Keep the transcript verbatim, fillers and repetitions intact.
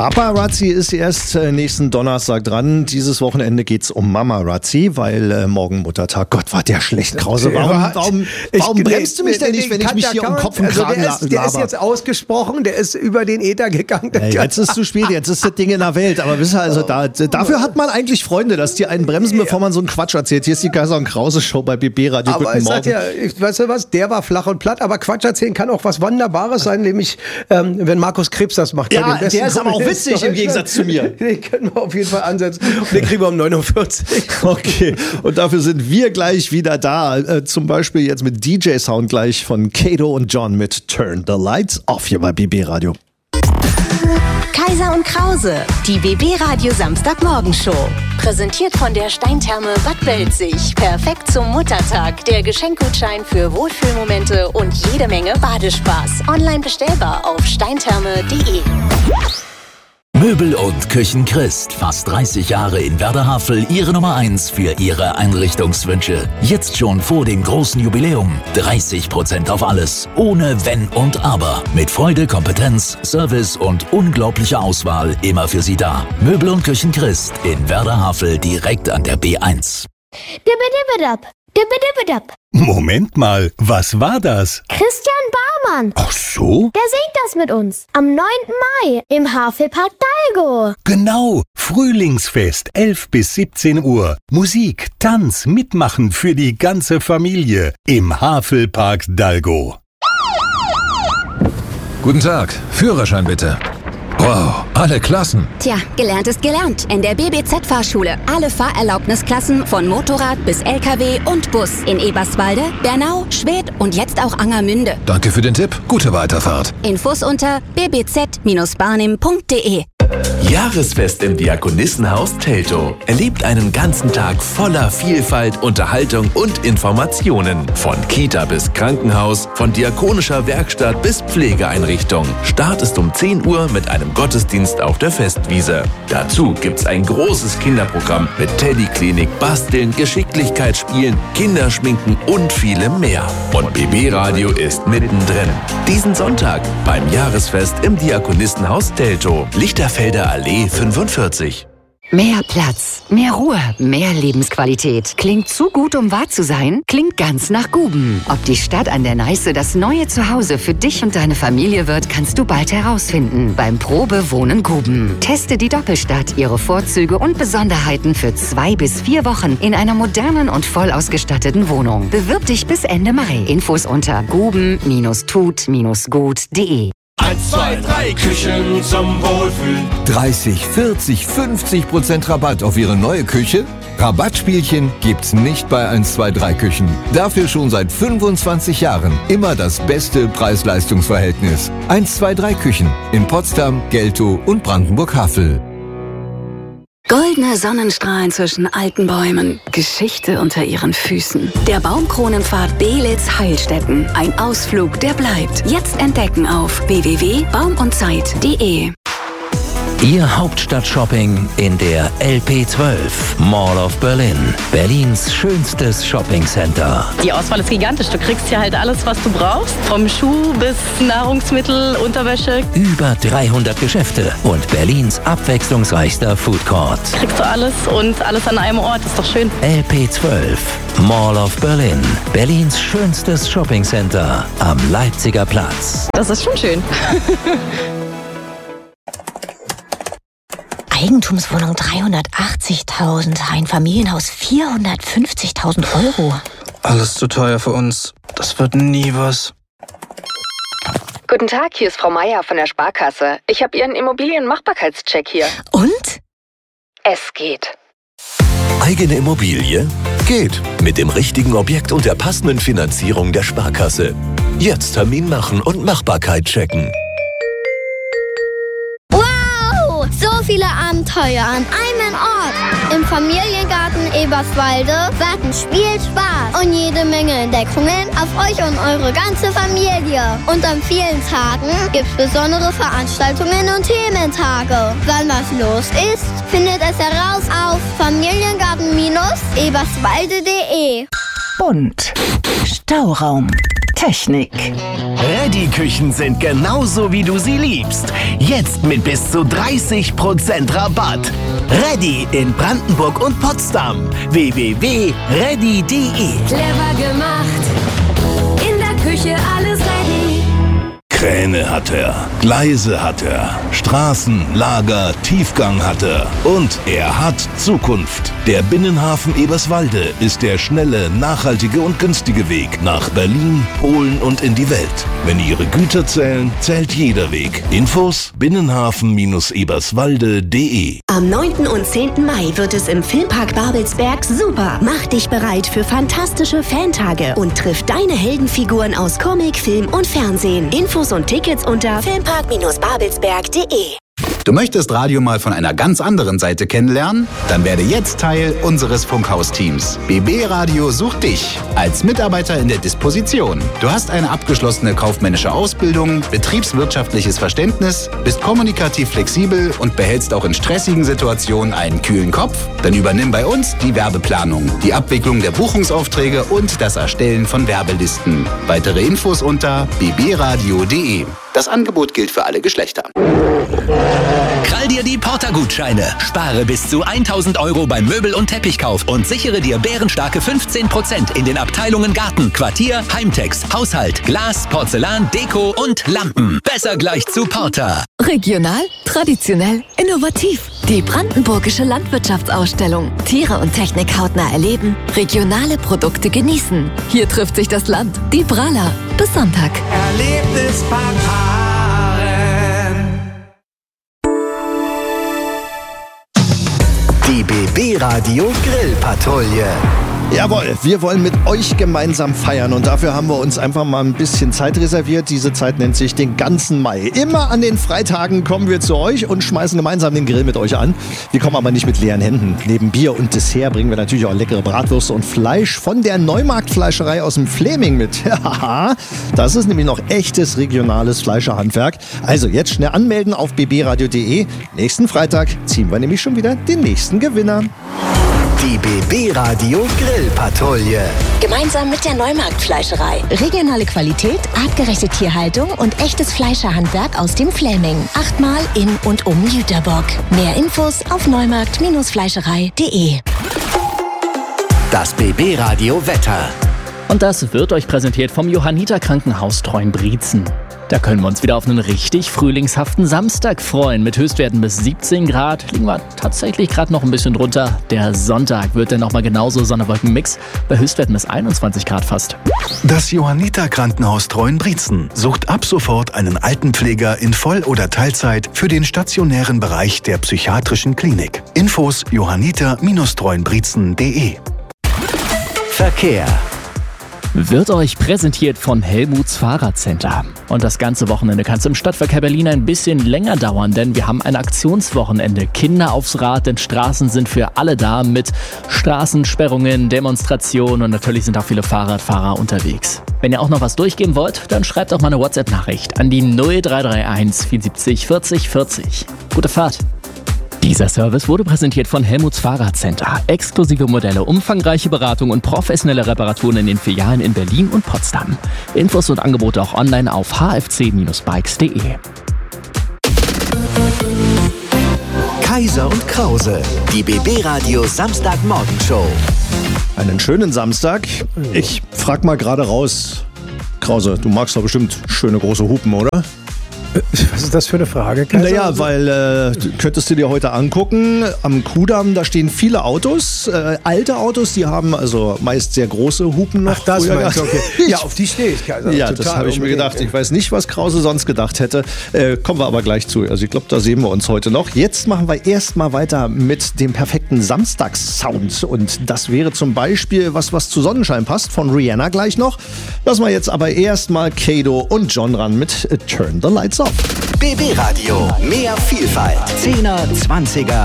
Paparazzi ist erst äh, nächsten Donnerstag dran. Dieses Wochenende geht's um Mamarazzi, weil äh, morgen Muttertag. Gott, war der schlecht, Krause. Warum, warum, warum ich, bremst du mich denn nicht, wenn ich mich hier um Kopf und Kragen laber? Also der, der ist jetzt ausgesprochen, der ist über den Äther gegangen. Ja, jetzt ist es zu spät, jetzt ist das Ding in der Welt. Aber wisst ihr, also da, dafür hat man eigentlich Freunde, dass die einen bremsen, bevor man so einen Quatsch erzählt. Hier ist die Kaiser und Krause Show bei B B Radio. Aber Guten es Morgen. hat ja, ich, weißt du was, der war flach und platt, aber Quatsch erzählen kann auch was Wunderbares sein, nämlich ähm, wenn Markus Krebs das macht. Ja, der ist aber auch witzig im Gegensatz zu mir. Den können wir auf jeden Fall ansetzen. Und den kriegen wir um neunundvierzig. Okay, und dafür sind wir gleich wieder da. Äh, zum Beispiel jetzt mit D J-Sound gleich von Kato und John mit Turn the Lights Off hier bei B B Radio. Kaiser und Krause, die B B Radio Samstagmorgenshow. Präsentiert von der Steintherme Bad Belzig. Perfekt zum Muttertag. Der Geschenkgutschein für Wohlfühlmomente und jede Menge Badespaß. Online bestellbar auf steintherme punkt de. Möbel und Küchen Christ. Fast dreißig Jahre in Werder-Havel, Ihre Nummer eins für Ihre Einrichtungswünsche. Jetzt schon vor dem großen Jubiläum. dreißig Prozent auf alles. Ohne Wenn und Aber. Mit Freude, Kompetenz, Service und unglaublicher Auswahl immer für Sie da. Möbel und Küchen Christ in Werder-Havel direkt an der B eins. Dibbidibidab, dibbidibidab. Moment mal, was war das? Christian Barmann. Ach so? Der singt das mit uns. Am neunten Mai im Havelpark Dalgo. Genau, Frühlingsfest, elf bis siebzehn Uhr. Musik, Tanz, Mitmachen für die ganze Familie im Havelpark Dalgo. Guten Tag, Führerschein bitte. Wow, alle Klassen. Tja, gelernt ist gelernt. In der B B Z-Fahrschule. Alle Fahrerlaubnisklassen von Motorrad bis L K W und Bus. In Eberswalde, Bernau, Schwedt und jetzt auch Angermünde. Danke für den Tipp. Gute Weiterfahrt. Infos unter b b z Bindestrich barnim punkt de. Jahresfest im Diakonissenhaus Teltow. Erlebt einen ganzen Tag voller Vielfalt, Unterhaltung und Informationen. Von Kita bis Krankenhaus, von diakonischer Werkstatt bis Pflegeeinrichtung. Start ist um zehn Uhr mit einem Gottesdienst auf der Festwiese. Dazu gibt's ein großes Kinderprogramm mit Teddyklinik, Basteln, Geschicklichkeitsspielen, Kinderschminken und vielem mehr. Und B B Radio ist mittendrin. Diesen Sonntag beim Jahresfest im Diakonissenhaus Teltow. Lichterfelder Allee fünfundvierzig. Mehr Platz, mehr Ruhe, mehr Lebensqualität. Klingt zu gut, um wahr zu sein? Klingt ganz nach Guben. Ob die Stadt an der Neiße das neue Zuhause für dich und deine Familie wird, kannst du bald herausfinden. Beim Probewohnen Guben. Teste die Doppelstadt, ihre Vorzüge und Besonderheiten für zwei bis vier Wochen in einer modernen und voll ausgestatteten Wohnung. Bewirb dich bis Ende Mai. Infos unter guben tut gut punkt de. eins, zwei, drei Küchen zum Wohlfühlen. dreißig, vierzig, fünfzig Prozent Rabatt auf Ihre neue Küche? Rabattspielchen gibt's nicht bei eins, zwei, drei Küchen. Dafür schon seit fünfundzwanzig Jahren immer das beste Preis-Leistungs-Verhältnis. eins, zwei, drei Küchen in Potsdam, Geltow und Brandenburg-Havel. Goldene Sonnenstrahlen zwischen alten Bäumen, Geschichte unter ihren Füßen. Der Baumkronenpfad Belitz-Heilstätten. Ein Ausflug, der bleibt. Jetzt entdecken auf w w w punkt baum und zeit punkt de. Ihr Hauptstadt-Shopping in der L P zwölf, Mall of Berlin. Berlins schönstes Shoppingcenter. Die Auswahl ist gigantisch. Du kriegst hier halt alles, was du brauchst. Vom Schuh bis Nahrungsmittel, Unterwäsche. Über dreihundert Geschäfte und Berlins abwechslungsreichster Foodcourt. Kriegst du alles und alles an einem Ort. Ist doch schön. L P zwölf, Mall of Berlin. Berlins schönstes Shoppingcenter am Leipziger Platz. Das ist schon schön. Eigentumswohnung dreihundertachtzigtausend, ein Familienhaus vierhundertfünfzigtausend Euro. Alles zu teuer für uns. Das wird nie was. Guten Tag, hier ist Frau Meier von der Sparkasse. Ich habe Ihren Immobilienmachbarkeitscheck hier. Und? Es geht. Eigene Immobilie? Geht. Mit dem richtigen Objekt und der passenden Finanzierung der Sparkasse. Jetzt Termin machen und Machbarkeit checken. So viele Abenteuer an einem Ort. Im Familiengarten Eberswalde warten Spiel, Spaß und jede Menge Entdeckungen auf euch und eure ganze Familie. Und an vielen Tagen gibt's besondere Veranstaltungen und Thementage. Wann was los ist, findet es heraus auf familiengarten Bindestrich eberswalde punkt de. Bunt. Stauraum. Technik. Reddy-Küchen sind genauso, wie du sie liebst. Jetzt mit bis zu dreißig Prozent Rabatt. Reddy in Brandenburg und Potsdam. w w w punkt reddy punkt de. Clever gemacht. In der Küche alles ready. Kräne hat er, Gleise hat er, Straßen, Lager, Tiefgang hat er und er hat Zukunft. Der Binnenhafen Eberswalde ist der schnelle, nachhaltige und günstige Weg nach Berlin, Polen und in die Welt. Wenn Ihre Güter zählen, zählt jeder Weg. Infos binnenhafen eberswalde punkt de. Am neunten und zehnten Mai wird es im Filmpark Babelsberg super. Mach dich bereit für fantastische Fantage und triff deine Heldenfiguren aus Comic, Film und Fernsehen. Infos und Tickets unter filmpark babelsberg punkt de. Du möchtest Radio mal von einer ganz anderen Seite kennenlernen? Dann werde jetzt Teil unseres Funkhaus-Teams. B B Radio sucht dich als Mitarbeiter in der Disposition. Du hast eine abgeschlossene kaufmännische Ausbildung, betriebswirtschaftliches Verständnis, bist kommunikativ flexibel und behältst auch in stressigen Situationen einen kühlen Kopf? Dann übernimm bei uns die Werbeplanung, die Abwicklung der Buchungsaufträge und das Erstellen von Werbelisten. Weitere Infos unter b b radio punkt de. Das Angebot gilt für alle Geschlechter. Krall dir die Porter-Gutscheine. Spare bis zu tausend Euro beim Möbel- und Teppichkauf und sichere dir bärenstarke fünfzehn Prozent in den Abteilungen Garten, Quartier, Heimtex, Haushalt, Glas, Porzellan, Deko und Lampen. Besser gleich zu Porter. Regional, traditionell, innovativ. Die Brandenburgische Landwirtschaftsausstellung. Tiere und Technik hautnah erleben, regionale Produkte genießen. Hier trifft sich das Land. Die Brala. Bis Sonntag. Erlebnispark Haaren. Die B B Radio Grillpatrouille. Jawohl, wir wollen mit euch gemeinsam feiern und dafür haben wir uns einfach mal ein bisschen Zeit reserviert. Diese Zeit nennt sich den ganzen Mai. Immer an den Freitagen kommen wir zu euch und schmeißen gemeinsam den Grill mit euch an. Wir kommen aber nicht mit leeren Händen. Neben Bier und Dessert bringen wir natürlich auch leckere Bratwürste und Fleisch von der Neumarktfleischerei aus dem Fläming mit. Ja, das ist nämlich noch echtes regionales Fleischerhandwerk. Also jetzt schnell anmelden auf b b radio punkt de. Nächsten Freitag ziehen wir nämlich schon wieder den nächsten Gewinner. Die B B Radio Grillpatrouille. Gemeinsam mit der Neumarktfleischerei. Regionale Qualität, artgerechte Tierhaltung und echtes Fleischerhandwerk aus dem Fläming. Achtmal in und um Jüterbock. Mehr Infos auf neumarkt fleischerei punkt de. Das B B Radio Wetter. Und das wird euch präsentiert vom Johanniter Krankenhaus Treuenbrietzen. Da können wir uns wieder auf einen richtig frühlingshaften Samstag freuen. Mit Höchstwerten bis siebzehn Grad liegen wir tatsächlich gerade noch ein bisschen drunter. Der Sonntag wird dann nochmal genauso Sonne-Wolken-Mix. Bei Höchstwerten bis einundzwanzig Grad fast. Das Johanniter Krankenhaus Treuenbrietzen sucht ab sofort einen Altenpfleger in Voll- oder Teilzeit für den stationären Bereich der psychiatrischen Klinik. Infos johanniter treuenbrietzen punkt de. Verkehr. Wird euch präsentiert von Helmuts Fahrradcenter. Und das ganze Wochenende kann es im Stadtverkehr Berlin ein bisschen länger dauern, denn wir haben ein Aktionswochenende. Kinder aufs Rad, denn Straßen sind für alle da mit Straßensperrungen, Demonstrationen und natürlich sind auch viele Fahrradfahrer unterwegs. Wenn ihr auch noch was durchgeben wollt, dann schreibt auch mal eine WhatsApp-Nachricht an die null drei drei eins vierundsiebzig vierzig vierzig. Gute Fahrt! Dieser Service wurde präsentiert von Helmuts Fahrradcenter. Exklusive Modelle, umfangreiche Beratung und professionelle Reparaturen in den Filialen in Berlin und Potsdam. Infos und Angebote auch online auf h f c Bindestrich bikes punkt de. Kaiser und Krause, die B B Radio Samstagmorgenshow. Einen schönen Samstag. Ich frag mal gerade raus, Krause, du magst doch bestimmt schöne große Hupen, oder? Was ist das für eine Frage, Kaiser? Naja, weil äh, könntest du dir heute angucken, am Kudamm, da stehen viele Autos, äh, alte Autos, die haben also meist sehr große Hupen noch. Ach, das früher meinst du, okay. Ich, Ja, auf die stehe ich, Kaiser. Ja, Total, das habe ich mir unbedingt. gedacht. Ich weiß nicht, was Krause sonst gedacht hätte. Äh, kommen wir aber gleich zu. Also ich glaube, da sehen wir uns heute noch. Jetzt machen wir erstmal weiter mit dem perfekten Samstagssound. Und das wäre zum Beispiel was, was zu Sonnenschein passt, von Rihanna gleich noch. Lassen wir jetzt aber erstmal Kato und John ran mit Turn the Lights Off. B B Radio, mehr Vielfalt. Zehner, Zwanziger,